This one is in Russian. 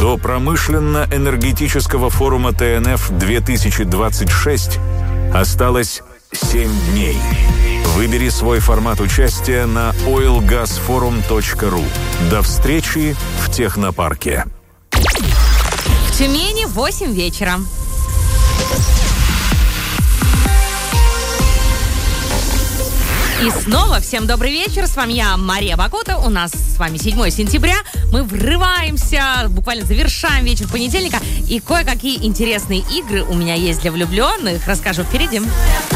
До промышленно-энергетического форума ТНФ-2026 осталось 7 дней. Выбери свой формат участия на oilgasforum.ru. До встречи в технопарке. В Тюмени 8 вечера. И снова всем добрый вечер. С вами я, Мария Бакута. У нас с вами 7 сентября. Мы врываемся, буквально завершаем вечер понедельника. И кое-какие интересные игры у меня есть для влюбленных. Расскажу впереди.